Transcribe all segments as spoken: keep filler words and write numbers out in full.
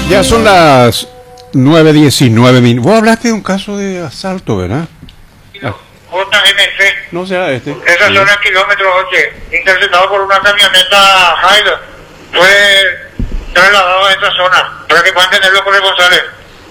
Ya son las nueve diecinueve minutos. Vos hablaste de un caso de asalto, ¿verdad? J M C. No será este. Esa Sí. zona kilómetro ocho, interceptado por una camioneta Hilux. Fue trasladado a esa zona para que puedan tener los corresponsales.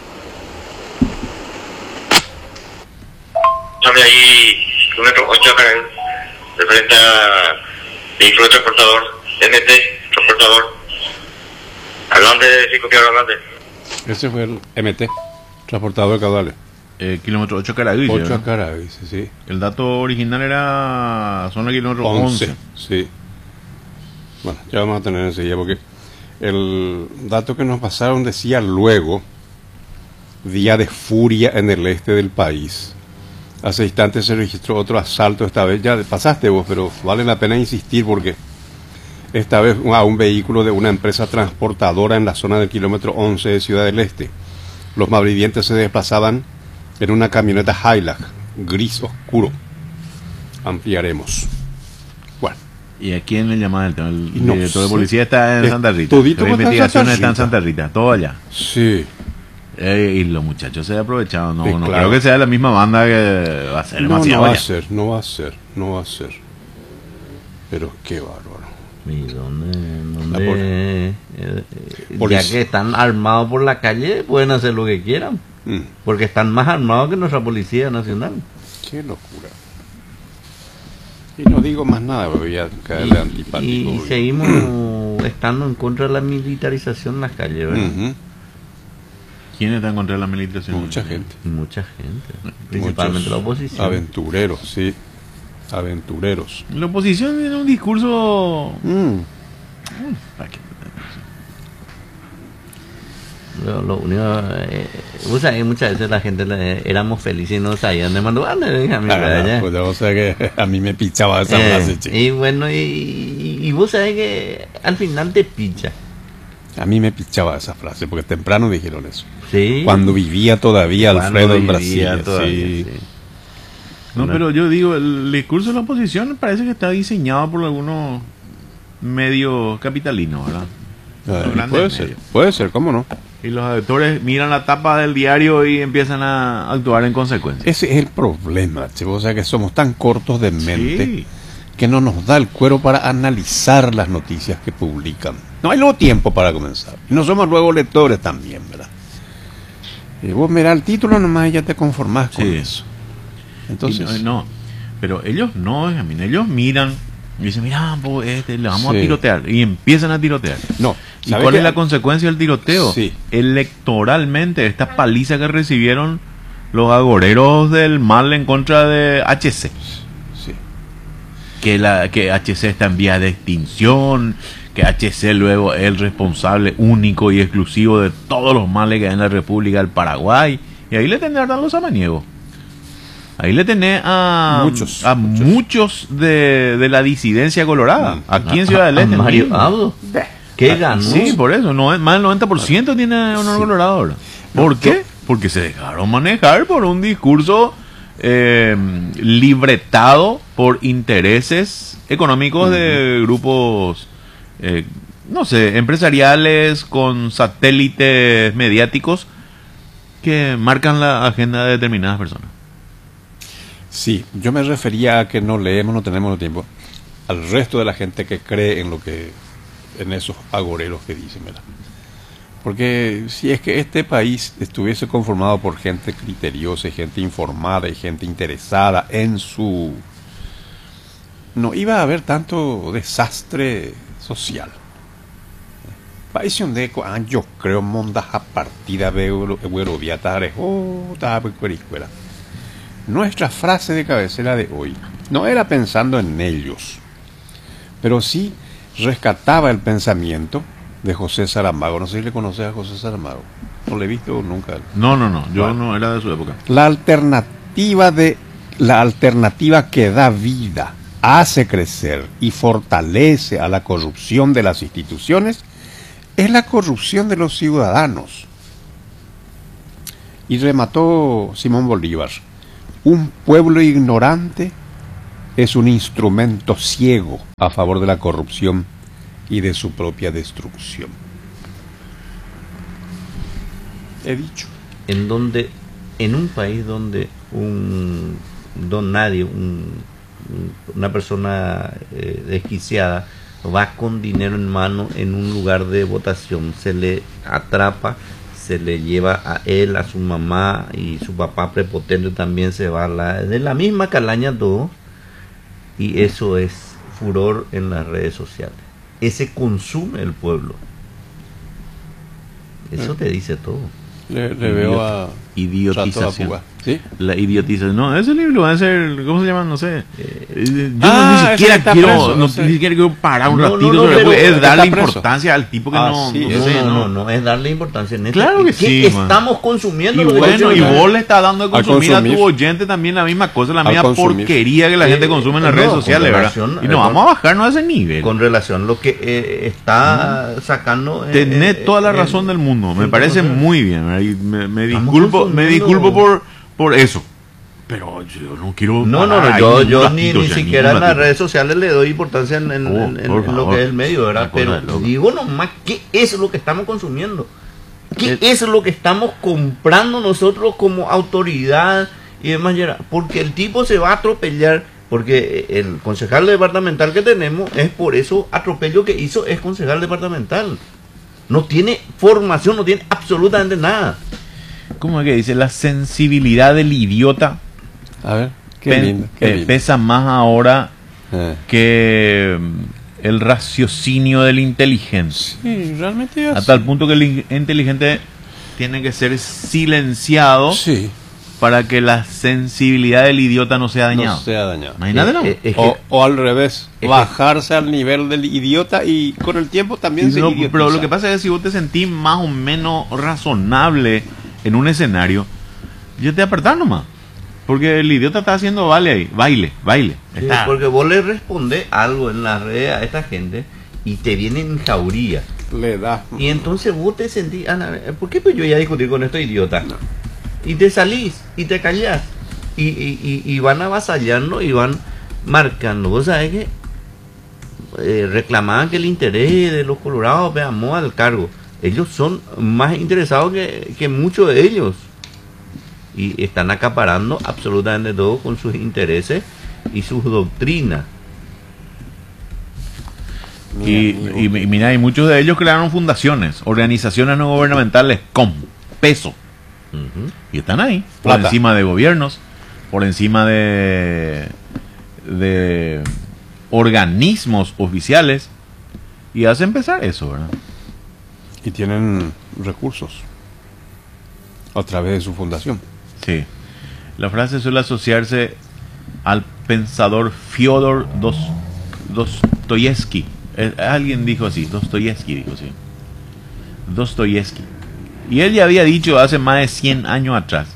Sale ahí, kilómetro ocho, referente a vehículo transportador, M T, transportador. Hablando de cinco piedras grandes. Ese fue el M T, transportador de caudales. Eh, kilómetro ocho Caraguise. ocho a ¿no? Caraguise, sí. El dato original era zona kilómetro once. once, sí. Bueno, ya vamos a tener enseguida porque el dato que nos pasaron decía luego día de furia en el este del país. Hace instantes se registró otro asalto, esta vez ya pasaste vos, pero vale la pena insistir porque esta vez a un vehículo de una empresa transportadora en la zona del kilómetro once de Ciudad del Este. Los malvivientes se desplazaban en una camioneta Hilux, gris oscuro. Ampliaremos. Bueno. ¿Y a quién le llamaba el tema? El Y no director de sé. policía está en Es Santa Rita. todito La está en investigación Santa está en Rita. Santa Rita, todo allá. Sí. Eh, y los muchachos se han aprovechado. No, Sí, no claro. creo que sea la misma banda que va a ser No, demasiado no va a allá. ser, no va a ser, no va a ser. Pero qué bárbaro. ¿Y dónde? La dónde pol- eh, eh, Polic- ya que están armados por la calle, pueden hacer lo que quieran. Mm, Porque están más armados que nuestra Policía Nacional. qué locura. Y no digo más nada, porque voy a caerle antipático. Y, y porque- seguimos estando en contra de la militarización en las calles, ¿verdad? Ujú, ¿Quién está en contra de la militarización? mucha gente. Y mucha gente, principalmente Muchos la oposición. Aventureros, sí. Aventureros. La oposición tiene un discurso. Mm, ¿Para qué? Lo, lo único, eh, vos sabés, muchas veces la gente le- éramos felices y no sabían de mandar a mí, ah, ¿verdad? pues o sea que a mí me pichaba esa Eh, frase, che. y bueno, y, y, y vos sabés que al final te picha. A mí me pichaba esa frase, porque temprano dijeron eso. Sí. Cuando vivía todavía Cuando Alfredo en vivía Brasil. todavía, Sí. sí. No, No. pero yo digo, el discurso de la oposición parece que está diseñado por algunos medios capitalinos, ¿verdad? Ah, Los grandes puede ser, medios. puede ser, ¿cómo no? Y los editores miran la tapa del diario y empiezan a actuar en consecuencia. Ese es el problema, che. O sea que somos tan cortos de mente Sí. que no nos da el cuero para analizar las noticias que publican. No hay luego tiempo para comenzar. Y no somos luego lectores también, ¿verdad? Y vos mirá el título nomás y ya te conformás con Sí. eso. Y Entonces, no, no, pero ellos no, Benjamín, ellos miran y dicen, mira, po, este, le vamos Sí. a tirotear. Y empiezan a tirotear. no. ¿Y ¿sabe cuál qué? es la consecuencia del tiroteo? Sí. Electoralmente, esta paliza que recibieron los agoreros del mal en contra de H C. Sí. Que, la, que H C está en vía de extinción, que H C luego es el responsable único y exclusivo de todos los males que hay en la República del Paraguay. Y ahí le tenés a los samaniegos. Ahí le tenés a Muchos, a muchos. muchos de, de la disidencia colorada. Mm. Aquí en Ciudad del A Este. Mario mismo. Abdo. ¿Qué ganó? Sí, por eso. No, más del noventa por ciento tiene honor Sí. colorado ahora. ¿Por No, qué? yo- Porque se dejaron manejar por un discurso eh, libretado por intereses económicos de grupos, eh, no sé, empresariales con satélites mediáticos que marcan la agenda de determinadas personas. Sí, yo me refería a que no leemos, no tenemos el tiempo. Al resto de la gente que cree en lo que, en esos agoreros que dicen, ¿verdad? Porque si es que este país estuviese conformado por gente criteriosa y gente informada y gente interesada en su... no iba a haber tanto desastre social. País donde ah, yo creo mondas a partida de Euroviatares, oh, escuela. Nuestra frase de cabecera de hoy no era pensando en ellos, pero sí rescataba el pensamiento de José Saramago. No sé si le conoces a José Saramago. No le he visto nunca. No, no, no. Yo Bueno. no era de su época. La alternativa de la alternativa que da vida, hace crecer y fortalece a la corrupción de las instituciones es la corrupción de los ciudadanos. Y remató Simón Bolívar: un pueblo ignorante es un instrumento ciego a favor de la corrupción y de su propia destrucción. he dicho. En donde, en un país donde un don nadie, un, una persona eh, desquiciada va con dinero en mano en un lugar de votación, se le atrapa, se le lleva a él, a su mamá y su papá prepotente también se va a la, de la misma calaña todo, y eso es furor en las redes sociales. Ese consume el pueblo. Eso te dice todo. Le, le veo a idiotización. ¿Sí? La idiotización. No, ese libro va a ser, ¿cómo se llama? No sé. Eh, yo ah, no, ni siquiera quiero, preso, no, no sé. ni siquiera quiero parar un No, ratito no, no, sobre pero es darle está preso. importancia al tipo que Ah, no, sí, no No, sé, no, no. no, no, es darle importancia en esto. Claro que ¿Qué sí, man. estamos consumiendo? Y Lo que bueno, yo y digo, vos le estás dando de Al consumir, consumir. a tu oyente también la misma cosa, la Al misma consumir. porquería que la Eh, gente consume en las no, redes con sociales, ¿verdad? relación, Y eh, no vamos a bajarnos a ese nivel. con relación a lo que eh, está sacando. eh, Tenés eh, toda la eh, razón del mundo, me sí, parece no, no, muy bien, ¿verdad? Y me, me Estamos disculpo, me consumiendo. disculpo por, por eso. Pero yo no quiero. No, no, parar no, ahí yo, ningún yo ni, ratito, ni ya, siquiera ningún en las ratito. redes sociales le doy importancia en, en- Oh, en- en por lo favor. que es el medio, ¿verdad? Una cosa Pero de loco. digo nomás, ¿qué es lo que estamos consumiendo? ¿Qué Eh. es lo que estamos comprando nosotros como autoridad y demás? Gerard? Porque el tipo se va a atropellar, porque el concejal departamental que tenemos es por eso atropello que hizo, es concejal departamental. No tiene formación, no tiene absolutamente nada. ¿Cómo es que dice? La sensibilidad del idiota A ver, qué pe- lindo. Qué eh, lindo. pesa más ahora Eh. que mm, el raciocinio del inteligente. Sí, realmente es A así. tal punto que el in- inteligente tiene que ser silenciado Sí, para que la sensibilidad del idiota no sea dañada. no sea dañado. Imagínate, ¿no? Eh, eh, es que- O, o al revés, que- bajarse al nivel del idiota y con el tiempo también Y se no, idiotiza. pero lo que pasa es que si vos te sentís más o menos razonable en un escenario, ya te apartás nomás. Porque el idiota está haciendo baile ahí, baile, baile. Sí, Está. porque vos le respondés algo en las redes a esta gente y te vienen en jauría. le da. Y entonces vos te sentís, Ana, ¿por qué pues yo ya discutí con estos idiotas? Y te salís y te callás. Y, y, y, y van avasallando y van marcando. Vos sabés que eh, reclamaban que el interés de los colorados veamos al cargo. Ellos son más interesados que, que muchos de ellos. Y están acaparando absolutamente todo con sus intereses y sus doctrinas. Y, y, y mira, y muchos de ellos crearon fundaciones, organizaciones no gubernamentales con peso. Ujú. Y están ahí, por Plata. encima de gobiernos, por encima de, de organismos oficiales. Y hace empezar eso, ¿verdad? Y tienen recursos a través de su fundación. Sí. La frase suele asociarse al pensador Fyodor Dos- Dostoyevsky. Eh, alguien dijo así, Dostoyevsky dijo así. Dostoyevsky. Y él ya había dicho hace más de cien años atrás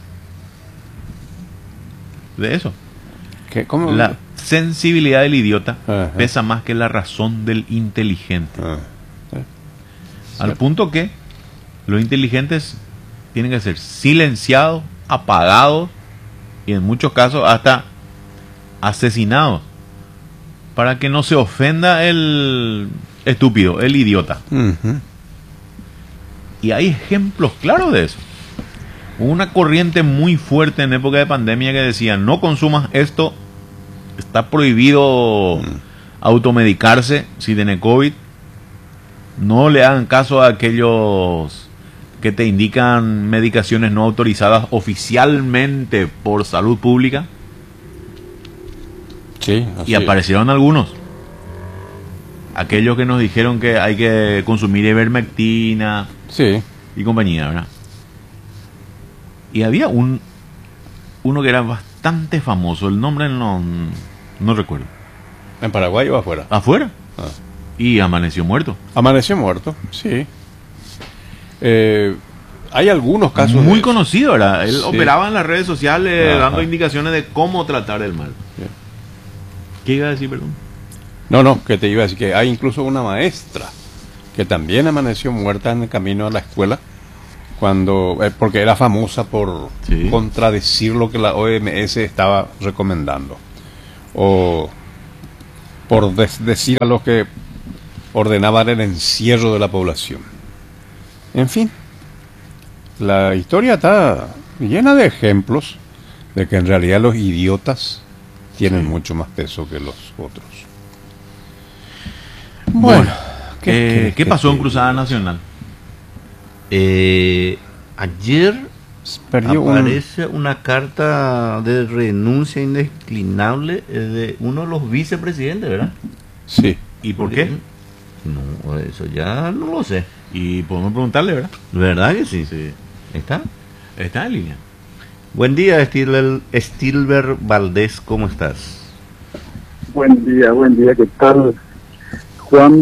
de eso. ¿Qué? ¿Cómo? La sensibilidad del idiota Ajá. pesa más que la razón del inteligente. Ah, Al punto que los inteligentes tienen que ser silenciados, apagados y en muchos casos hasta asesinados para que no se ofenda el estúpido, el idiota. ujú. Y hay ejemplos claros de eso. Hubo una corriente muy fuerte en época de pandemia que decía: no consumas esto, está prohibido automedicarse si tiene COVID, no le hagan caso a aquellos que te indican medicaciones no autorizadas oficialmente por salud pública. Sí, así Y es. aparecieron algunos. Aquellos que nos dijeron que hay que consumir ivermectina Sí, y compañía, ¿verdad? Y había un uno que era bastante famoso, el nombre no, no recuerdo. en Paraguay o afuera. Afuera. Ah. Y amaneció muerto. Amaneció muerto, sí. Eh, hay algunos casos Muy de eso. conocido, ¿verdad? Él Sí. operaba en las redes sociales Ajá. dando indicaciones de cómo tratar el mal. Bien. ¿Qué iba a decir, perdón? No, no, que te iba a decir que hay incluso una maestra que también amaneció muerta en el camino a la escuela cuando eh, porque era famosa por Sí. contradecir lo que la O M S estaba recomendando o por des- decir a los que ordenaban el encierro de la población. En fin, la historia está llena de ejemplos de que en realidad los idiotas tienen mucho más peso que los otros. Bueno, ¿qué, eh, qué- ¿qué qué pasó en te Cruzada digo? Nacional? Eh, ayer Perdió un... aparece una carta de renuncia indeclinable eh, de uno de los vicepresidentes, ¿verdad? Sí, ¿Y por qué? No, eso ya no lo sé. Y podemos preguntarle, ¿verdad? ¿Verdad que sí? Sí. ¿Está? Está en línea. Buen día, Stilber, Stilber Valdés, ¿cómo estás? Buen día, buen día, ¿qué tal? Juan